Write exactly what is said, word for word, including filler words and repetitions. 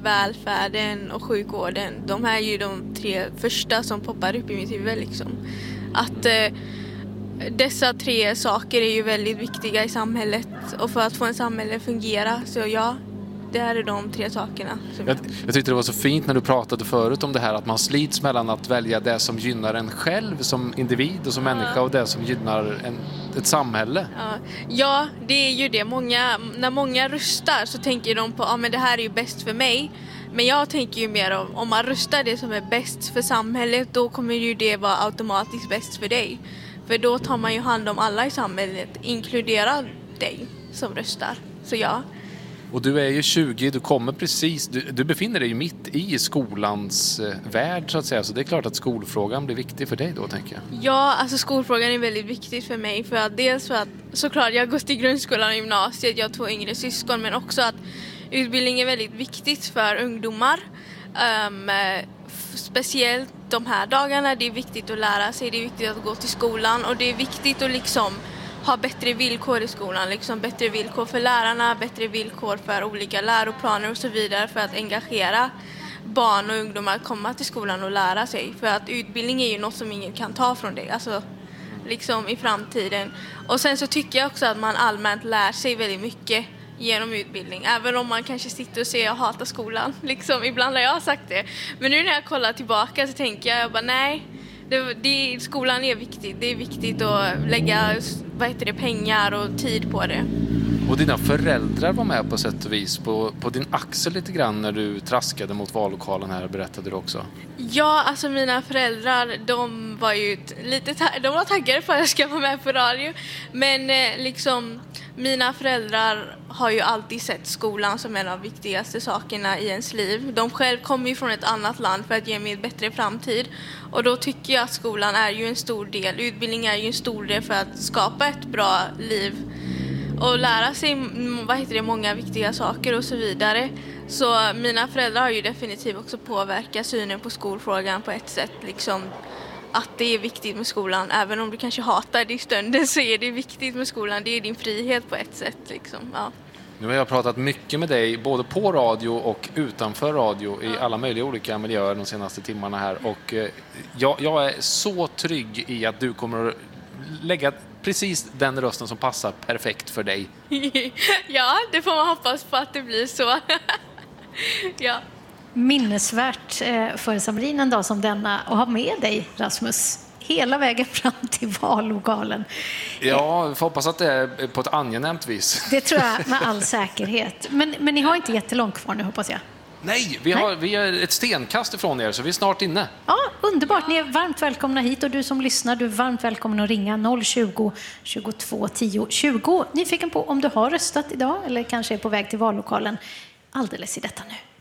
välfärden och sjukvården. De här är ju de tre första som poppar upp i mitt huvud liksom. Att eh, dessa tre saker är ju väldigt viktiga i samhället och för att få en samhälle att fungera. Så ja, det här är de tre sakerna. Som jag, jag tyckte det var så fint när du pratade förut om det här att man slits mellan att välja det som gynnar en själv som individ och som ja. människa och det som gynnar en, ett samhälle. Ja. ja, det är ju det. Många, när många röstar så tänker de på att ah, men det här är ju bäst för mig. Men jag tänker ju mer om, om man röstar det som är bäst för samhället, då kommer ju det vara automatiskt bäst för dig. För då tar man ju hand om alla i samhället, inkludera dig som röstar. Så ja. Och du är ju tjugo, du kommer precis, du, du befinner dig ju mitt i skolans eh, värld så att säga. Så det är klart att skolfrågan blir viktig för dig då, tänker jag. Ja, alltså skolfrågan är väldigt viktig för mig. För att dels för att såklart jag har gått i grundskolan och gymnasiet, jag har två yngre syskon. Men också att utbildning är väldigt viktigt för ungdomar. Um, speciellt de här dagarna, det är viktigt att lära sig, det är viktigt att gå till skolan. Och det är viktigt att liksom ha bättre villkor i skolan, liksom bättre villkor för lärarna, bättre villkor för olika läroplaner och så vidare för att engagera barn och ungdomar att komma till skolan och lära sig. För att utbildning är ju något som ingen kan ta från dig, alltså liksom i framtiden. Och sen så tycker jag också att man allmänt lär sig väldigt mycket genom utbildning, även om man kanske sitter och säger jag hatar skolan, liksom ibland har jag sagt det. Men nu när jag kollar tillbaka så tänker jag, jag bara nej, Det, det, skolan är viktigt. Det är viktigt att lägga vad heter det, pengar och tid på det. Och dina föräldrar var med på sätt och vis på, på din axel lite grann när du traskade mot vallokalen här, berättade du också. Ja, alltså mina föräldrar, de var ju lite ta- de var taggade för att jag ska vara med på radio. Men eh, liksom mina föräldrar har ju alltid sett skolan som en av de viktigaste sakerna i ens liv. De själv kommer ju från ett annat land för att ge mig en bättre framtid. Och då tycker jag att skolan är ju en stor del. Utbildning är ju en stor del för att skapa ett bra liv. Och lära sig vad heter det, många viktiga saker och så vidare. Så mina föräldrar har ju definitivt också påverkat synen på skolfrågan på ett sätt. Liksom att det är viktigt med skolan. Även om du kanske hatar det i stunden så är det viktigt med skolan. Det är din frihet på ett sätt. Liksom. Ja. Nu har jag pratat mycket med dig både på radio och utanför radio i alla möjliga olika miljöer de senaste timmarna här. Och eh, jag, jag är så trygg i att du kommer att lägga precis den rösten som passar perfekt för dig. Ja, det får man hoppas på att det blir så. Ja. Minnesvärt för Samrin en dag som denna och ha med dig, Rasmus, hela vägen fram till vallokalen. Ja, jag får hoppas att det är på ett angenämt vis. Det tror jag med all säkerhet. Men, men ni har inte jättelångt kvar nu, hoppas jag. Nej, vi, har, vi är ett stenkast ifrån er så vi är snart inne. Ja, underbart. Ni är varmt välkomna hit och du som lyssnar, du är varmt välkommen att ringa noll tjugo, tjugotvå, tio, tjugo. Nyfiken på om du har röstat idag eller kanske är på väg till vallokalen alldeles i detta nu.